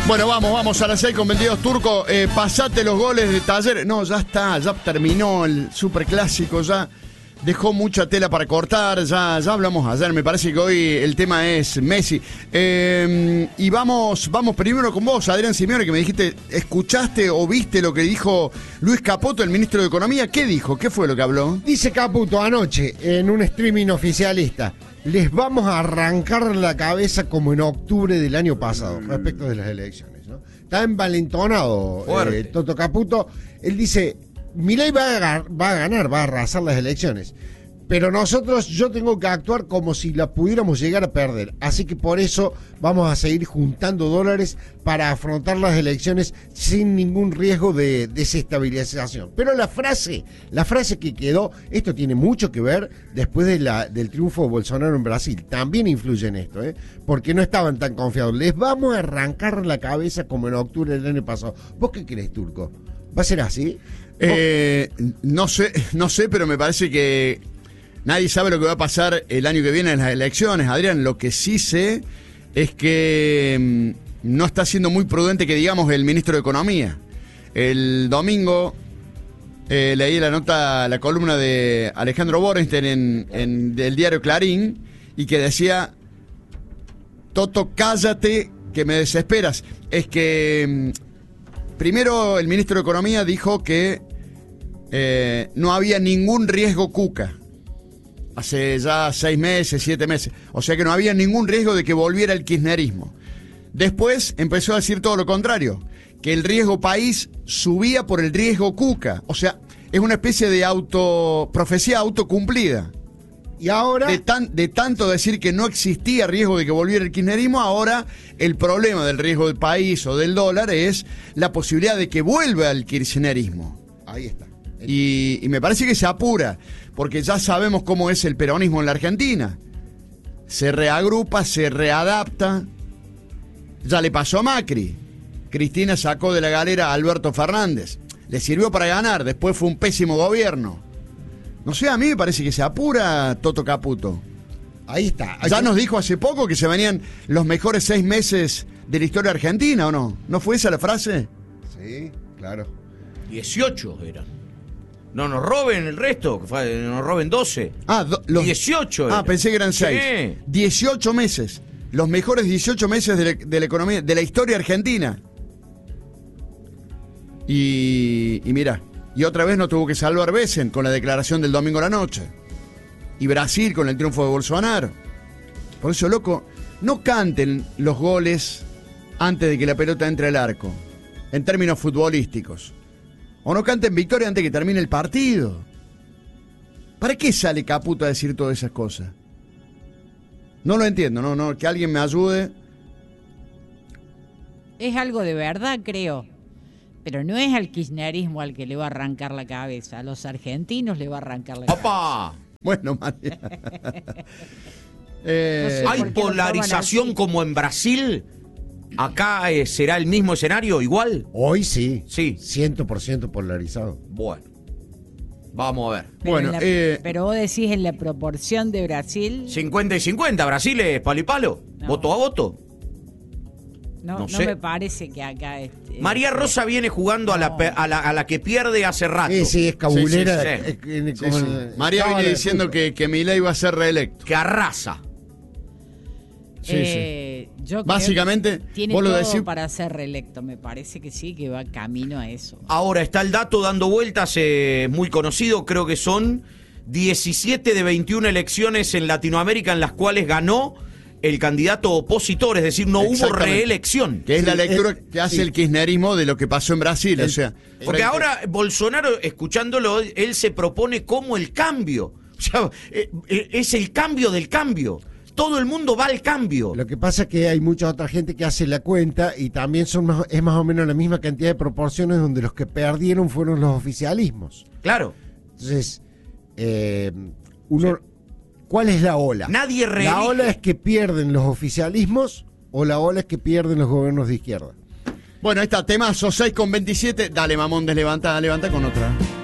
Bueno, vamos a las 6:22, Turco. Pasate los goles de Talleres. No, ya está, ya terminó el superclásico, ya dejó mucha tela para cortar, ya hablamos ayer, me parece que hoy el tema es Messi. Y vamos primero con vos, Adrián Simeone, que me dijiste, ¿escuchaste o viste lo que dijo Luis Caputo, el ministro de Economía? ¿Qué dijo? ¿Qué fue lo que habló? Dice Caputo anoche en un streaming oficialista: les vamos a arrancar la cabeza como en octubre del año pasado, respecto de las elecciones, ¿no? Está envalentonado Toto Caputo. Él dice: Milei va a ganar, va a arrasar las elecciones, pero yo tengo que actuar como si la pudiéramos llegar a perder, así que por eso vamos a seguir juntando dólares para afrontar las elecciones sin ningún riesgo de desestabilización. Pero la frase que quedó, esto tiene mucho que ver después del triunfo de Bolsonaro en Brasil, también influye en esto, porque no estaban tan confiados. Les vamos a arrancar la cabeza como en octubre del año pasado. ¿Vos qué crees, Turco? ¿Va a ser así? No sé, pero me parece que nadie sabe lo que va a pasar el año que viene en las elecciones, Adrián. Lo que sí sé es que no está siendo muy prudente, que digamos, el ministro de Economía. El domingo leí la columna de Alejandro Borenstein en del diario Clarín, y que decía: Toto, cállate, que me desesperas. Es que primero el ministro de Economía dijo que no había ningún riesgo Cuca. Hace ya 6 meses, 7 meses. O sea que no había ningún riesgo de que volviera el kirchnerismo. Después empezó a decir todo lo contrario, que el riesgo país subía por el riesgo Cuca. O sea, es una especie de profecía autocumplida. Y ahora, de tanto decir que no existía riesgo de que volviera el kirchnerismo, ahora el problema del riesgo del país o del dólar es la posibilidad de que vuelva el kirchnerismo. Ahí está. Y me parece que se apura, porque ya sabemos cómo es el peronismo en la Argentina. Se reagrupa, se readapta. Ya le pasó a Macri. Cristina sacó de la galera a Alberto Fernández. Le sirvió para ganar, después fue un pésimo gobierno. No sé, a mí me parece que se apura Toto Caputo. Ahí está. Ya nos dijo hace poco que se venían los mejores 6 meses de la historia argentina, ¿o no? ¿No fue esa la frase? Sí, claro. 18 eran. No nos roben el resto, nos roben 12. Los 18 eran. Pensé que eran 6. Sí. 18 meses. Los mejores 18 meses de la economía, de la historia argentina. Y mira, y otra vez no tuvo que salvar Besen con la declaración del domingo a la noche. Y Brasil con el triunfo de Bolsonaro. Por eso, loco, no canten los goles antes de que la pelota entre al arco, en términos futbolísticos. O no canten victoria antes de que termine el partido. ¿Para qué sale Caputo a decir todas esas cosas? No lo entiendo, no, que alguien me ayude. Es algo de verdad, creo. Pero no es al kirchnerismo al que le va a arrancar la cabeza. A los argentinos le va a arrancar la cabeza. ¡Opa! Bueno, María. ¿Hay polarización como en Brasil? ¿Acá será el mismo escenario igual? Hoy sí. Sí. 100% polarizado. Bueno. Vamos a ver. Pero, bueno, pero vos decís en la proporción de Brasil. 50 y 50. Brasil es palo y palo. No. Voto a voto. No sé. me parece que acá María Rosa viene jugando no. a la que pierde hace rato. Sí, es cabulera. Sí. María viene diciendo que Milei va a ser reelecto. Que arrasa. Yo Básicamente, creo que tiene vos lo todo decís para ser reelecto. Me parece que sí, que va camino a eso. Ahora está el dato dando vueltas, muy conocido. Creo que son 17 de 21 elecciones en Latinoamérica en las cuales ganó el candidato opositor, es decir, no hubo reelección. Que es la lectura que hace el kirchnerismo de lo que pasó en Brasil, o sea. Porque ahora Bolsonaro, escuchándolo, él se propone como el cambio. O sea, es el cambio del cambio. Todo el mundo va al cambio. Lo que pasa es que hay mucha otra gente que hace la cuenta y también es más o menos la misma cantidad de proporciones donde los que perdieron fueron los oficialismos. Claro. Entonces, ¿cuál es la ola? Nadie reelige. ¿La ola es que pierden los oficialismos o la ola es que pierden los gobiernos de izquierda? Bueno, ahí está, temazo 6:27. Dale, mamón, levanta con otra.